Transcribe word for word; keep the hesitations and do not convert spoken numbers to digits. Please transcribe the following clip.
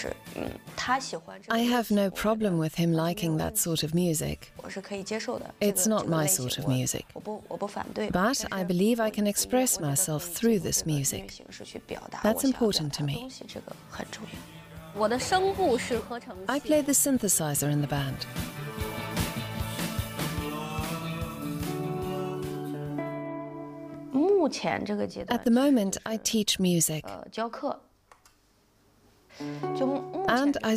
是，嗯，他喜欢这个 I 类 have 型， no 我觉得 problem with him 完全 liking 没有 that 问题， sort of music. 我是可以接受的。 It's 这个 not 这个 my 类型 sort of 我 music. 我不我不反对， But 但 I 是 believe I 我 can 我 express 我觉得 myself 可以 through 借助 this 这个音乐 music. 形式去表达 That's 我想要表 important 达 to 的 me. 东西，这个很重要。 我的声部是合成器。 I play the synthesizer in the band. 目前这个阶段 At the moment, I teach music. 呃教课，就目前 And 这个 I